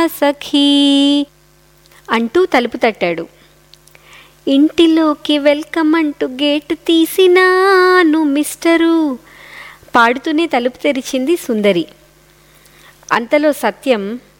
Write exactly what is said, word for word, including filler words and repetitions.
సఖీ అంటూ తలుపు తట్టాడు. ఇంటిలోకి వెల్కమ్ అంటూ గేటు తీసినాను మిస్టరు పాడుతూనే తలుపు తెరిచింది సుందరి. అంతలో సత్యం